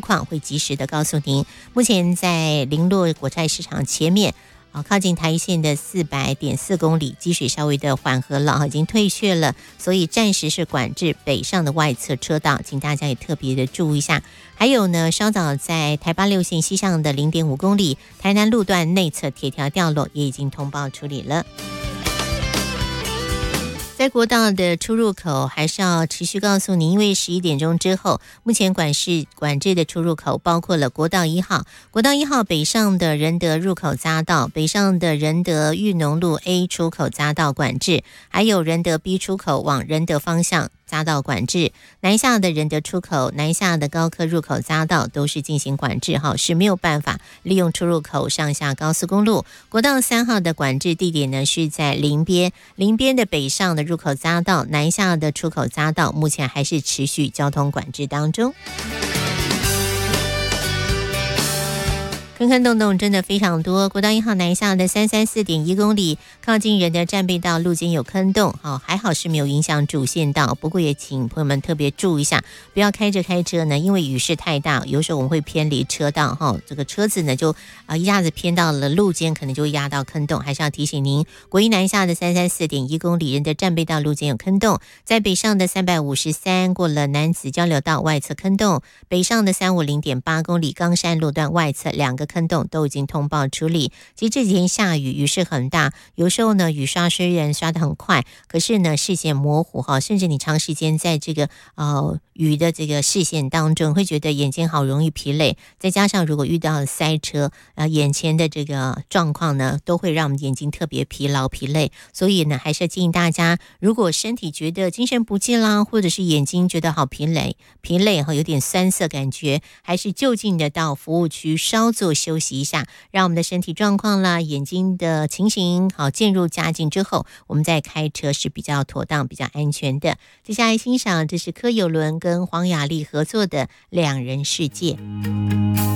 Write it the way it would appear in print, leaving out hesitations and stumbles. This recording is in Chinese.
况会及时的告诉您。目前在林洛果菜市场前面靠近台一线的400.4公里，积水稍微的缓和了，已经退却了，所以暂时是管制北上的外侧车道，请大家也特别的注意一下。还有呢，稍早在台8-6线西上的0.5公里，台南路段内侧铁条掉落，也已经通报处理了。在国道的出入口还是要持续告诉您，因为11点钟之后，目前管制的出入口包括了国道1号，国道1号北上的仁德入口匝道，北上的仁德裕农路 A 出口匝道管制，还有仁德 B 出口往仁德方向匝道管制，南下的仁德出口、南下的高科入口匝道都是进行管制，是没有办法利用出入口上下高速公路。国道3号的管制地点呢是在林边的北上的入口匝道、南下的出口匝道，目前还是持续交通管制当中。坑坑洞洞真的非常多，国道1号南下的334.1公里，靠近仁德战备道路肩有坑洞，还好是没有影响主线道，不过也请朋友们特别注意一下，不要开车呢，因为雨势太大，有时候我们会偏离车道，这个车子呢就一下子偏到了路肩，可能就会压到坑洞，还是要提醒您，国一南下的334.1公里，仁德战备道路肩有坑洞，在北上的353过了南子交流道外侧坑洞，北上的350.8公里冈山路段外侧2个坑洞都已经通报处理。其实这几天下雨，雨势很大，有时候呢雨刷虽然刷得很快，可是呢视线模糊甚至你长时间在这个雨的这个视线当中，会觉得眼睛好容易疲累，再加上如果遇到塞车，眼前的这个状况呢，都会让我们眼睛特别疲劳疲累。所以呢，还是建议大家，如果身体觉得精神不济啦，或者是眼睛觉得好疲累有点酸涩感觉，还是就近的到服务区稍作休息一下，让我们的身体状况啦、眼睛的情形渐入佳境之后，我们再开车是比较妥当、比较安全的。接下来欣赏，这是柯有伦跟黄雅莉合作的《两人世界》。